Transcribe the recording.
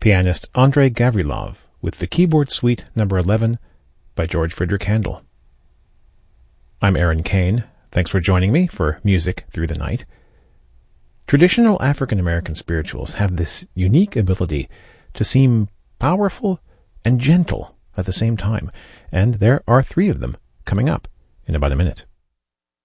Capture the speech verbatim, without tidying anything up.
pianist Andrei Gavrilov with the Keyboard Suite number eleven by George Frideric Handel. I'm Aaron Kane. Thanks for joining me for Music Through the Night. Traditional African American spirituals have this unique ability to seem powerful and gentle at the same time, and there are three of them coming up in about a minute.